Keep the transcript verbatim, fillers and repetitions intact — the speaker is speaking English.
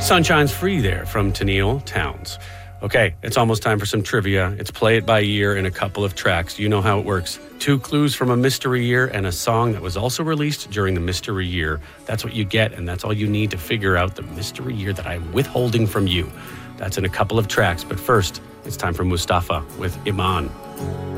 Sunshine's Free there from Tennille Towns. Okay, it's almost time for some trivia. It's play it by ear in a couple of tracks. You know how it works. Two clues from a mystery year and a song that was also released during the mystery year. That's what you get, and that's all you need to figure out the mystery year that I'm withholding from you. That's in a couple of tracks, but first, it's time for Mustafa with Iman.